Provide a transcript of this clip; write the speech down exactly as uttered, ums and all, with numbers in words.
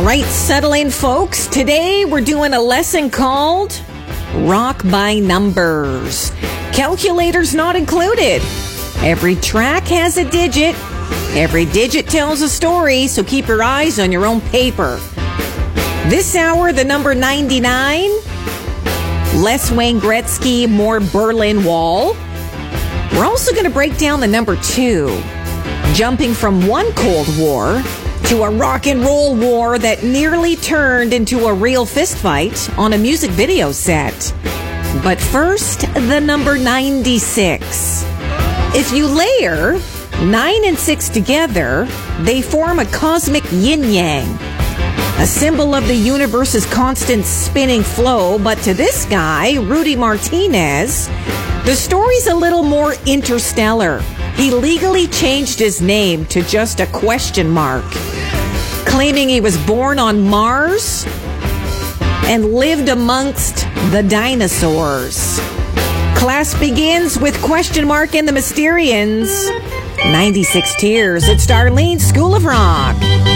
Right, settle in, folks. Today we're doing a lesson called Rock by Numbers. Calculators not included. Every track has a digit. Every digit tells a story, so keep your eyes on your own paper. This hour, the number ninety-nine, less Wayne Gretzky, more Berlin Wall. We're also going to break down the number two, jumping from one Cold War to a rock and roll war that nearly turned into a real fistfight on a music video set. But first, the number ninety-six. If you layer nine and six together, they form a cosmic yin-yang, a symbol of the universe's constant spinning flow. But to this guy, Rudy Martinez, the story's a little more interstellar. He legally changed his name to just a question mark, claiming he was born on Mars and lived amongst the dinosaurs. Class begins with question mark and the Mysterians. ninety-six Tears. It's Darlene's School of Rock.